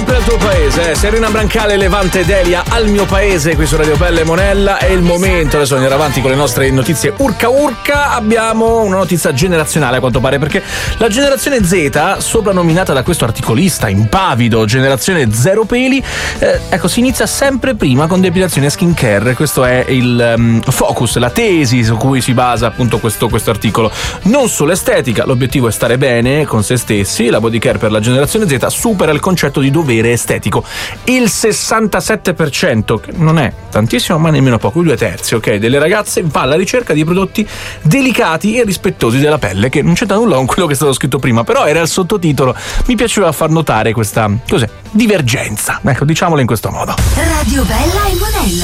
sempre al tuo paese, Serena Brancale, Levante Delia, al mio paese, qui su Radio Bella e Monella. È il momento, adesso andiamo avanti con le nostre notizie urca urca. Abbiamo una notizia generazionale a quanto pare, perché la generazione Z, soprannominata da questo articolista impavido generazione zero peli, ecco, si inizia sempre prima con depilazione e skincare. Questo è il focus, la tesi su cui si basa appunto questo articolo. Non solo estetica, l'obiettivo è stare bene con se stessi. La body care per la generazione Z supera il concetto di dovere estetico. Il 67%, che non è tantissimo ma nemmeno poco, i 2/3, ok, delle ragazze va alla ricerca di prodotti delicati e rispettosi della pelle, che non c'entra nulla con quello che è stato scritto prima, però era il sottotitolo, mi piaceva far notare questa, cos'è, divergenza, ecco, diciamola in questo modo. Radio Bella e Monella.